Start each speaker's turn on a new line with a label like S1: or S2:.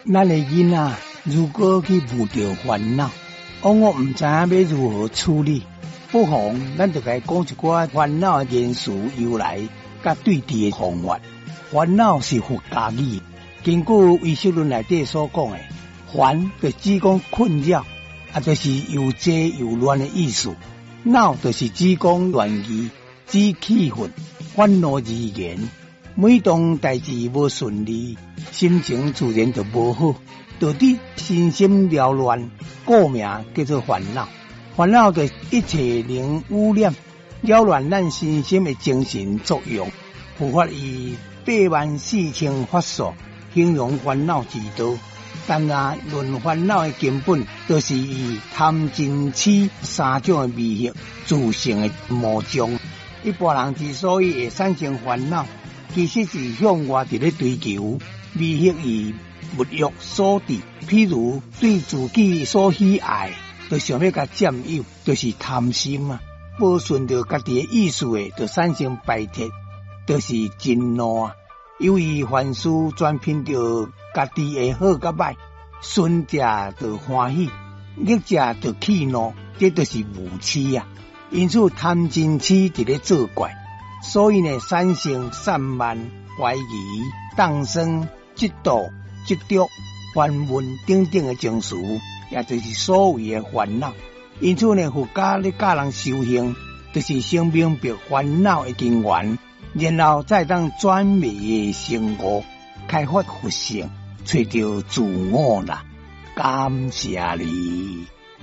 S1: 咱的囡仔如果去遇到烦恼，往往唔知影要如何处理，不妨咱就该讲一寡烦恼的因素由来，甲对治的方法。烦恼是佛家语，根据唯识论内底所讲的，烦就只讲困扰，就是又济又乱的意思。恼就是只讲乱意，指气愤、愤怒而言。每当代志无顺利，心情自然就无好，导致身心缭乱，故名叫做烦恼。烦恼就一切能污染、扰乱咱身心的精神作用。佛法以84000法术形容烦恼之多，但论烦恼的根本，就是以贪嗔痴三种的迷惑组成的魔障。一般人之所以会产生烦恼，其实是向外伫咧追求，迷惑于物欲所致，譬如对自己所喜爱，就想要甲占有，就是贪心啊。无顺着家己的意思的，就产生排斥，就是嗔怒啊。由于凡事全凭着家己的好甲歹，顺者就欢喜，逆者就气怒，这就是无痴啊。因此贪嗔痴伫咧作怪。所以呢，产生散漫、怀疑、荡生、嫉妒、执着、烦闷等等的情绪，也就是所谓的烦恼。因此呢，佛家咧教人修行，就是先明白烦恼的根源，然后再当转灭的成果，开发佛性，找到自我啦。感谢你。